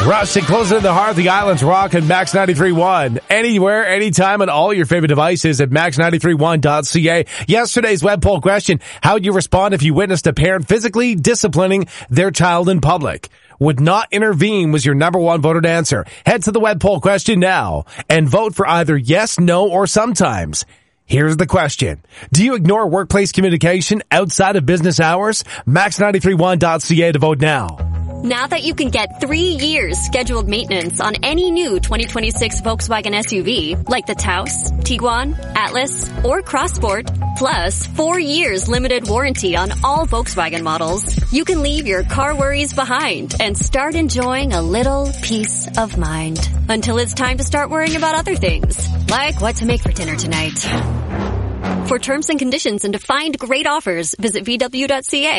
Rush and closer to the heart, the Island's Rock and Max 93.1. Anywhere, anytime, on all your favorite devices at max931.ca. Yesterday's web poll question: how would you respond if you witnessed a parent physically disciplining their child in public? Would not intervene was your number one voted answer. Head to the web poll question now and vote for either yes, no, or sometimes. Here's the question. Do you ignore workplace communication outside of business hours? Max931.ca to vote now. Now that you can get 3 years scheduled maintenance on any new 2026 Volkswagen SUV, like the Taos, Tiguan, Atlas, or Crossport, plus 4 years limited warranty on all Volkswagen models, you can leave your car worries behind and start enjoying a little peace of mind. Until it's time to start worrying about other things, like what to make for dinner tonight. For terms and conditions and to find great offers, visit VW.ca.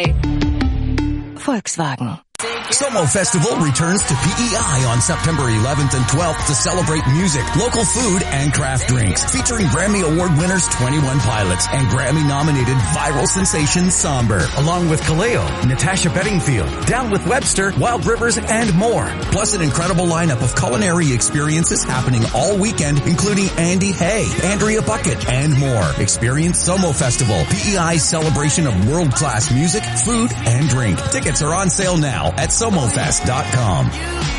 Volkswagen. Somo Festival returns to PEI on September 11th and 12th to celebrate music, local food, and craft drinks. Featuring Grammy Award winners 21 Pilots and Grammy-nominated viral sensation Somber. Along with Kaleo, Natasha Bedingfield, Down with Webster, Wild Rivers, and more. Plus an incredible lineup of culinary experiences happening all weekend, including Andy Hay, Andrea Bucket, and more. Experience Somo Festival, PEI's celebration of world-class music, food, and drink. Tickets are on sale now at SomoFest.com.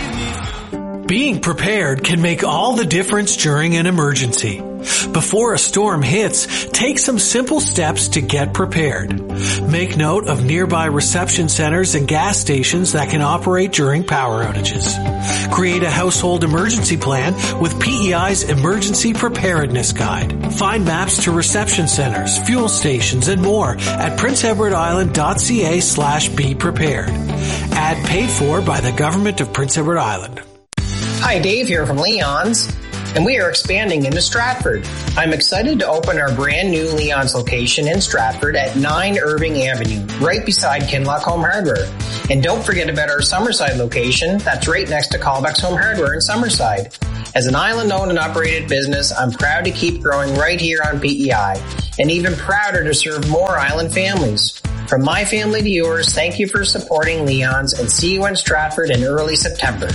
Being prepared can make all the difference during an emergency. Before a storm hits, take some simple steps to get prepared. Make note of nearby reception centers and gas stations that can operate during power outages. Create a household emergency plan with PEI's Emergency Preparedness Guide. Find maps to reception centers, fuel stations, and more at princeedwardisland.ca/be prepared. Ad paid for by the Government of Prince Edward Island. Hi, Dave here from Leon's, and we are expanding into Stratford. I'm excited to open our brand new Leon's location in Stratford at 9 Irving Avenue, right beside Kinlock Home Hardware. And don't forget about our Summerside location that's right next to Callbacks Home Hardware in Summerside. As an island-owned and operated business, I'm proud to keep growing right here on PEI, and even prouder to serve more island families. From my family to yours, thank you for supporting Leon's, and see you in Stratford in early September.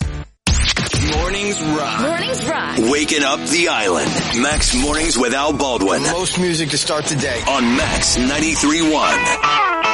Mornings rock. Mornings rock. Waking up the island. Max Mornings with Al Baldwin. Most music to start the day. On Max 93.1.